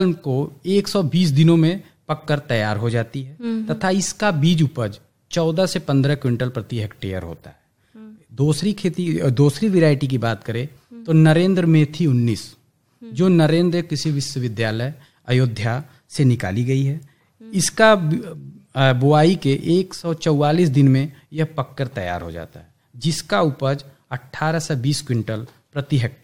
को 120 दिनों में पककर तैयार हो जाती है तथा इसका बीज उपज 14 से 15 क्विंटल प्रति हेक्टेयर होता है। दूसरी वैरायटी की बात करें तो नरेंद्र मेथी 19, जो नरेंद्र कृषि विश्वविद्यालय अयोध्या से निकाली गई है। इसका बुआई के 144 दिन में यह पककर तैयार हो जाता है, जिसका उपज 18 से 20 क्विंटल प्रति हेक्टेयर